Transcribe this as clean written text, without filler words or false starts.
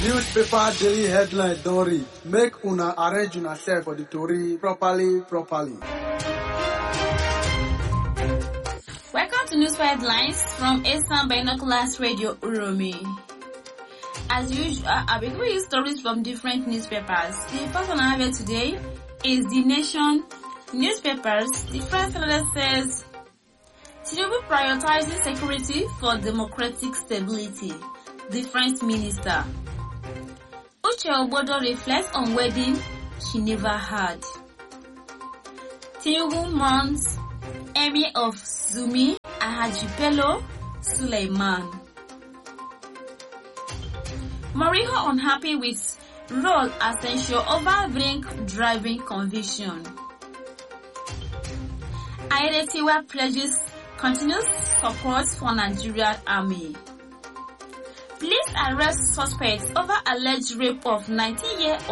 Newspaper daily headline Dory. Make una arrange una self for the story properly. Welcome to Newspaper Headlines from Eastern Binoculars Radio Uromi. As usual, I will give you stories from different newspapers. The first one I have here today is The Nation newspapers. The first letter says, Tinubu prioritizing security for democratic stability. Defense Minister. Uche Ogbodo reflects on wedding she never had. Tinubu mourns Emir of Zumi Ahajipelo Suleiman. Moriho unhappy with role essential over drink driving conviction. Ayedatiwa pledges continuous support for Nigerian army. Police arrest suspects over alleged rape of 19-year-old